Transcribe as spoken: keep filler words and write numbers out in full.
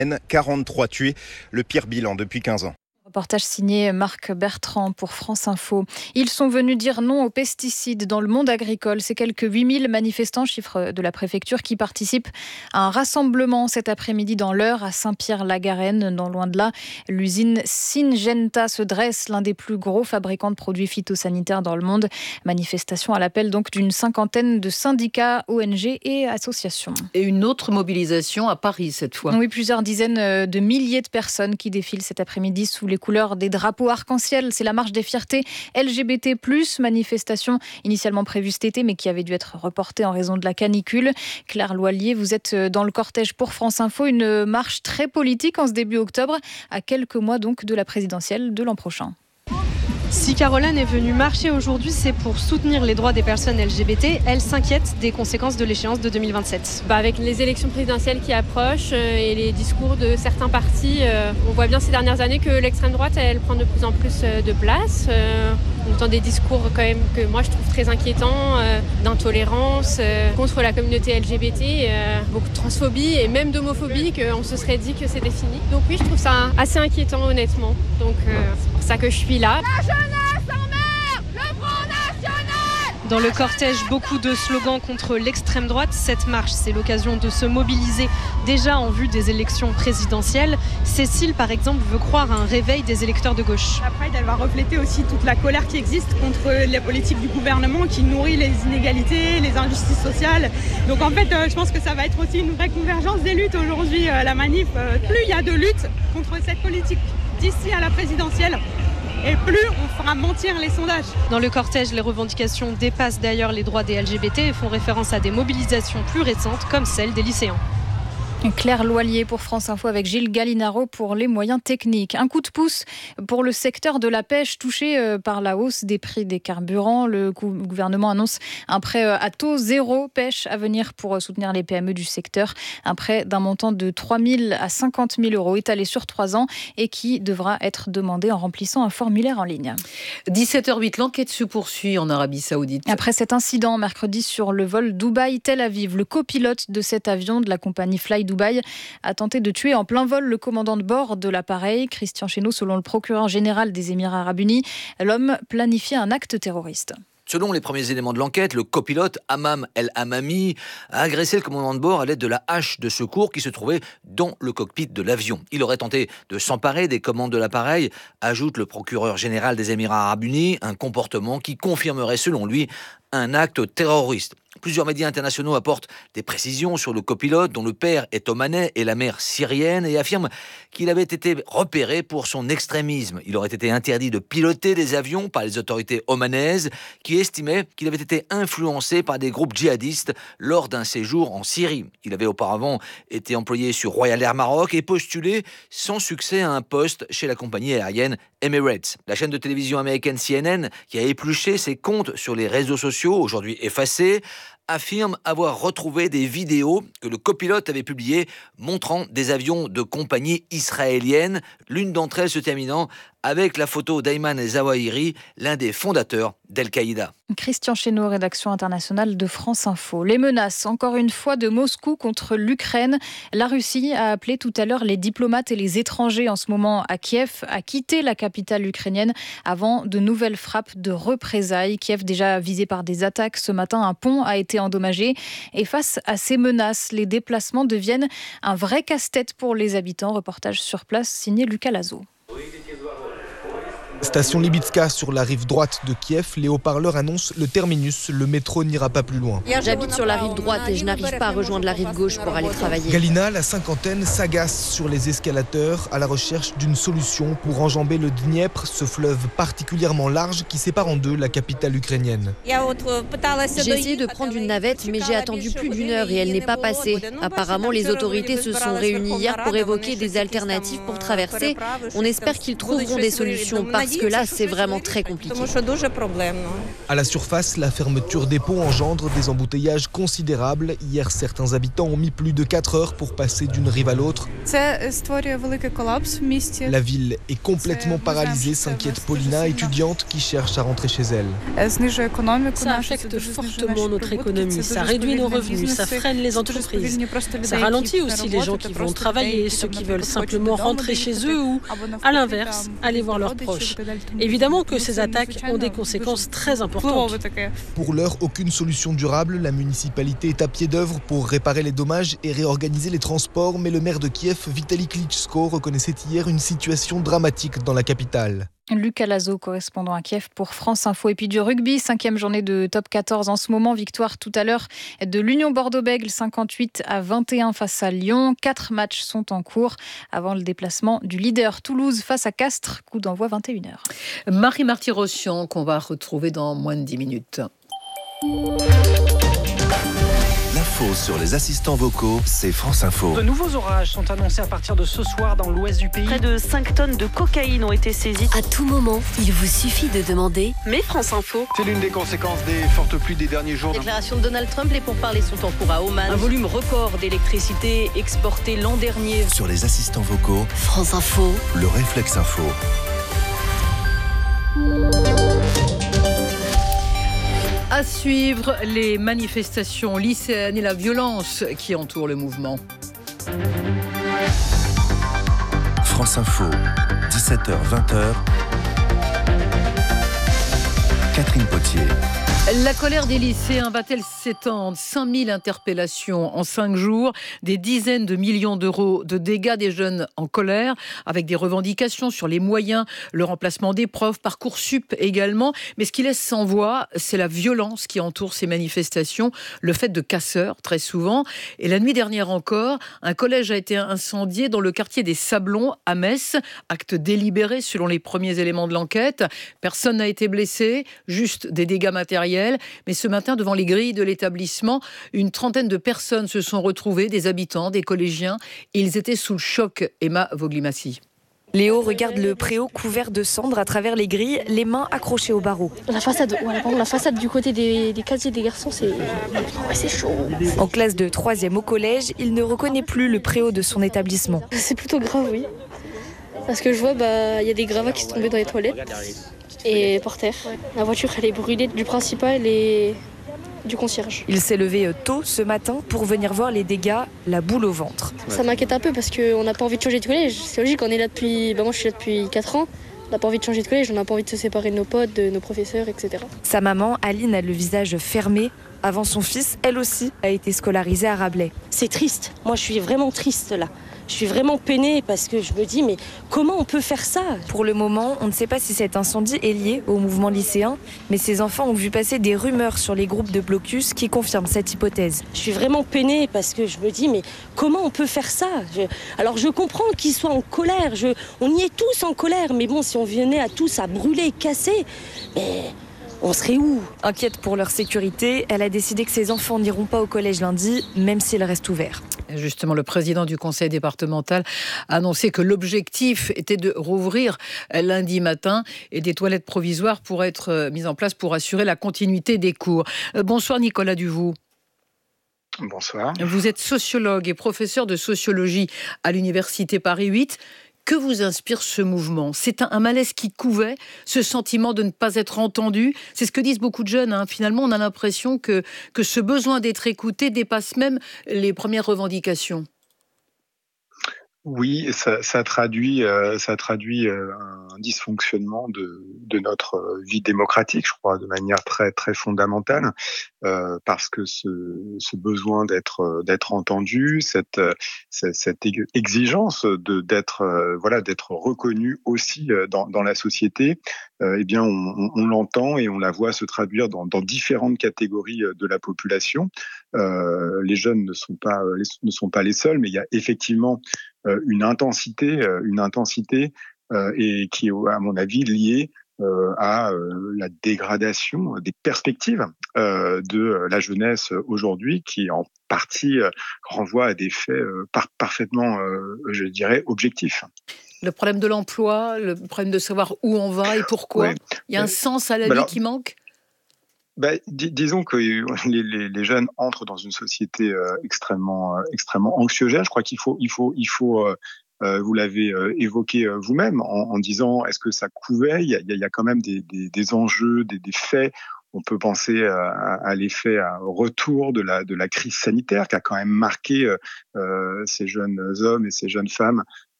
quarante-trois tués, le pire bilan depuis quinze ans. Reportage signé Marc Bertrand pour France Info. Ils sont venus dire non aux pesticides dans le monde agricole. C'est quelques huit mille manifestants, chiffre de la préfecture, qui participent à un rassemblement cet après-midi dans l'Eure à Saint-Pierre-la-Garenne. Non loin de là, l'usine Syngenta se dresse, l'un des plus gros fabricants de produits phytosanitaires dans le monde. Manifestation à l'appel donc d'une cinquantaine de syndicats, O N G et associations. Et une autre mobilisation à Paris cette fois. Oui, plusieurs dizaines de milliers de personnes qui défilent cet après-midi sous les couleurs des drapeaux arc-en-ciel. C'est la marche des fiertés L G B T plus, manifestation initialement prévue cet été mais qui avait dû être reportée en raison de la canicule. Claire Loilier, vous êtes dans le cortège pour France Info, une marche très politique en ce début octobre, à quelques mois donc de la présidentielle de l'an prochain. Si Caroline est venue marcher aujourd'hui, c'est pour soutenir les droits des personnes L G B T. Elle s'inquiète des conséquences de l'échéance de deux mille vingt-sept. Bah avec les élections présidentielles qui approchent euh, et les discours de certains partis, euh, on voit bien ces dernières années que l'extrême droite, elle prend de plus en plus euh, de place. Euh, on entend des discours quand même que moi je trouve très inquiétants, euh, d'intolérance euh, contre la communauté L G B T, euh, beaucoup de transphobie et même d'homophobie, qu'on se serait dit que c'était fini. Donc oui, je trouve ça assez inquiétant honnêtement. Donc euh, c'est pour ça que je suis là. Dans le cortège, beaucoup de slogans contre l'extrême droite. Cette marche, c'est l'occasion de se mobiliser déjà en vue des élections présidentielles. Cécile, par exemple, veut croire à un réveil des électeurs de gauche. La Pride, elle va refléter aussi toute la colère qui existe contre les politiques du gouvernement qui nourrit les inégalités, les injustices sociales. Donc en fait, euh, je pense que ça va être aussi une vraie convergence des luttes aujourd'hui, euh, la manif. Euh, plus il y a de luttes contre cette politique d'ici à la présidentielle, et plus on fera mentir les sondages. Dans le cortège, les revendications dépassent d'ailleurs les droits des L G B T et font référence à des mobilisations plus récentes comme celle des lycéens. Claire Loilier pour France Info avec Gilles Gallinaro pour les moyens techniques. Un coup de pouce pour le secteur de la pêche touché par la hausse des prix des carburants. Le gouvernement annonce un prêt à taux zéro pêche à venir pour soutenir les P M E du secteur. Un prêt d'un montant de trois mille à cinquante mille euros étalé sur trois ans et qui devra être demandé en remplissant un formulaire en ligne. dix-sept heures huit, l'enquête se poursuit en Arabie Saoudite. Après cet incident mercredi sur le vol Dubaï-Tel Aviv, le copilote de cet avion de la compagnie Fly Dubaï a tenté de tuer en plein vol le commandant de bord de l'appareil. Christian Chesneau, selon le procureur général des Émirats arabes unis, l'homme planifiait un acte terroriste. Selon les premiers éléments de l'enquête, le copilote Hammam El Hammami a agressé le commandant de bord à l'aide de la hache de secours qui se trouvait dans le cockpit de l'avion. Il aurait tenté de s'emparer des commandes de l'appareil, ajoute le procureur général des Émirats arabes unis, un comportement qui confirmerait selon lui un acte terroriste. Plusieurs médias internationaux apportent des précisions sur le copilote dont le père est omanais et la mère syrienne et affirment qu'il avait été repéré pour son extrémisme. Il aurait été interdit de piloter des avions par les autorités omanaises qui estimaient qu'il avait été influencé par des groupes djihadistes lors d'un séjour en Syrie. Il avait auparavant été employé sur Royal Air Maroc et postulé sans succès à un poste chez la compagnie aérienne Emirates. La chaîne de télévision américaine C N N, qui a épluché ses comptes sur les réseaux sociaux, aujourd'hui effacés, affirme avoir retrouvé des vidéos que le copilote avait publiées montrant des avions de compagnie israélienne, l'une d'entre elles se terminant avec la photo d'Ayman Zawahiri, l'un des fondateurs d'Al-Qaïda. Christian Chesneau, rédaction internationale de France Info. Les menaces, encore une fois, de Moscou contre l'Ukraine. La Russie a appelé tout à l'heure les diplomates et les étrangers en ce moment à Kiev à quitter la capitale ukrainienne avant de nouvelles frappes de représailles. Kiev déjà visé par des attaques. Ce matin, un pont a été endommagé. Et face à ces menaces, les déplacements deviennent un vrai casse-tête pour les habitants. Reportage sur place signé Lucas Lazo. Station Libitska sur la rive droite de Kiev, les haut-parleurs annoncent le terminus, le métro n'ira pas plus loin. J'habite sur la rive droite et je n'arrive pas à rejoindre la rive gauche pour aller travailler. Galina, la cinquantaine, s'agace sur les escalateurs à la recherche d'une solution pour enjamber le Dniepr, ce fleuve particulièrement large qui sépare en deux la capitale ukrainienne. J'ai essayé de prendre une navette mais j'ai attendu plus d'une heure et elle n'est pas passée. Apparemment, les autorités se sont réunies hier pour évoquer des alternatives pour traverser. On espère qu'ils trouveront des solutions partielles parce que là, c'est vraiment très compliqué. À la surface, la fermeture des ponts engendre des embouteillages considérables. Hier, certains habitants ont mis plus de quatre heures pour passer d'une rive à l'autre. La ville est complètement paralysée, s'inquiète Paulina, étudiante qui cherche à rentrer chez elle. Ça affecte fortement notre économie, ça réduit nos revenus, ça freine les entreprises. Ça ralentit aussi les gens qui vont travailler, ceux qui veulent simplement rentrer chez eux ou, à l'inverse, aller voir leurs proches. Évidemment que ces attaques ont des conséquences très importantes. Pour l'heure, aucune solution durable. La municipalité est à pied d'œuvre pour réparer les dommages et réorganiser les transports. Mais le maire de Kiev, Vitaly Klitschko, reconnaissait hier une situation dramatique dans la capitale. Lucas Lazo, correspondant à Kiev pour France Info. Et puis du rugby, cinquième journée de top quatorze en ce moment. Victoire tout à l'heure de l'Union Bordeaux-Bègles, cinquante-huit à vingt et un face à Lyon. Quatre matchs sont en cours avant le déplacement du leader Toulouse face à Castres. Coup d'envoi vingt et une heures. Marie-Marty Rossian, qu'on va retrouver dans moins de dix minutes. L'info sur les assistants vocaux, c'est France Info. De nouveaux orages sont annoncés à partir de ce soir dans l'ouest du pays. Près de cinq tonnes de cocaïne ont été saisies. À tout moment, il vous suffit de demander « Mais France Info ». C'est l'une des conséquences des fortes pluies des derniers jours. Déclaration de Donald Trump, les pourparlers sont en cours à Oman. Un volume record d'électricité exporté l'an dernier. Sur les assistants vocaux, France Info, le réflexe info. À suivre, les manifestations lycéennes et la violence qui entoure le mouvement. France Info, dix-sept heures vingt. Catherine Potier. La colère des lycéens va-t-elle s'étendre ? cinq mille interpellations en cinq jours, des dizaines de millions d'euros de dégâts, des jeunes en colère, avec des revendications sur les moyens, le remplacement des profs, Parcoursup également. Mais ce qui laisse sans voix, c'est la violence qui entoure ces manifestations, le fait de casseurs, très souvent. Et la nuit dernière encore, un collège a été incendié dans le quartier des Sablons, à Metz. Acte délibéré selon les premiers éléments de l'enquête. Personne n'a été blessé, juste des dégâts matériels. Mais ce matin, devant les grilles de l'établissement, une trentaine de personnes se sont retrouvées, des habitants, des collégiens. Ils étaient sous le choc. Emma Voglimassi. Léo regarde le préau couvert de cendres à travers les grilles, les mains accrochées au barreau. La façade, voilà, la façade du côté des, des casiers des garçons, c'est, ouais, c'est chaud. En classe de troisième au collège, il ne reconnaît plus le préau de son établissement. C'est plutôt grave, oui. Parce que je vois, bah, y a des gravats qui sont tombés dans les toilettes et par terre. La voiture, elle est brûlée du principal et du concierge. Il s'est levé tôt ce matin pour venir voir les dégâts, la boule au ventre. Ça m'inquiète un peu parce qu'on n'a pas envie de changer de collège. C'est logique, on est là depuis... Bah moi, je suis là depuis quatre ans. On n'a pas envie de changer de collège, on n'a pas envie de se séparer de nos potes, de nos professeurs, et cetera. Sa maman, Aline, a le visage fermé. Avant son fils, elle aussi, a été scolarisée à Rabelais. C'est triste. Moi, je suis vraiment triste là. Je suis vraiment peinée parce que je me dis, mais comment on peut faire ça ? Pour le moment, on ne sait pas si cet incendie est lié au mouvement lycéen, mais ses enfants ont vu passer des rumeurs sur les groupes de blocus qui confirment cette hypothèse. Je suis vraiment peinée parce que je me dis, mais comment on peut faire ça ? je... Alors je comprends qu'ils soient en colère, je... on y est tous en colère, mais bon, si on venait à tous à brûler, casser, mais... on serait où ? Inquiète pour leur sécurité, elle a décidé que ses enfants n'iront pas au collège lundi, même s'il reste ouvert. Justement, le président du conseil départemental a annoncé que l'objectif était de rouvrir lundi matin et des toilettes provisoires pourraient être mises en place pour assurer la continuité des cours. Bonsoir Nicolas Duvaux. Bonsoir. Vous êtes sociologue et professeur de sociologie à l'université Paris huit. Que vous inspire ce mouvement ? C'est un, un malaise qui couvait, ce sentiment de ne pas être entendu. C'est ce que disent beaucoup de jeunes. Hein. Finalement, on a l'impression que, que ce besoin d'être écouté dépasse même les premières revendications. Oui, ça, ça traduit, euh, ça traduit euh, un dysfonctionnement de, de notre vie démocratique, je crois, de manière très très fondamentale, euh, parce que ce, ce besoin d'être d'être entendu, cette cette, cette exigence de d'être euh, voilà d'être reconnu aussi dans dans la société, euh, eh bien on, on, on l'entend et on la voit se traduire dans, dans différentes catégories de la population. Euh, les jeunes ne sont pas les, ne sont pas les seuls, mais il y a effectivement une intensité, une intensité euh, et qui est, à mon avis, liée euh, à euh, la dégradation des perspectives euh, de la jeunesse aujourd'hui, qui en partie euh, renvoie à des faits euh, par, parfaitement, euh, je dirais, objectifs. Le problème de l'emploi, le problème de savoir où on va et pourquoi. Ouais. Il y a un sens à la bah vie alors, qui manque. Bah, dis, disons que les, les, les jeunes entrent dans une société euh, extrêmement, euh, extrêmement anxiogène. Je crois qu'il faut, il faut, il faut. Euh, Euh, vous l'avez euh, évoqué euh, vous-même en, en disant est-ce que ça couvait ? Il y a, il y a quand même des, des, des enjeux, des, des faits. On peut penser à, à l'effet à retour de la, de la crise sanitaire qui a quand même marqué euh, ces jeunes hommes et ces jeunes femmes